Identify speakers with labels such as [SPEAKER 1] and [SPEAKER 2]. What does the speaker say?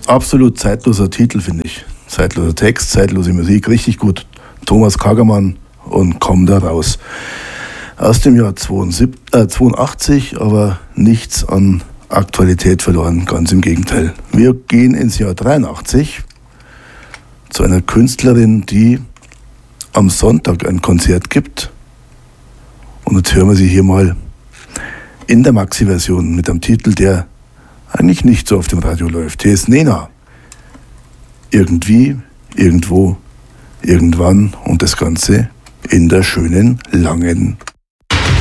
[SPEAKER 1] Absolut zeitloser Titel, finde ich. Zeitloser Text, zeitlose Musik, richtig gut. Thomas Kagermann und Komm da raus. Aus dem Jahr 82, aber nichts an Aktualität verloren, ganz im Gegenteil. Wir gehen ins Jahr 83 zu einer Künstlerin, die am Sonntag ein Konzert gibt. Und jetzt hören wir sie hier mal in der Maxi-Version mit einem Titel, der eigentlich nicht so auf dem Radio läuft. Hier ist Nena. Irgendwie, irgendwo, irgendwann und das Ganze in der schönen, langen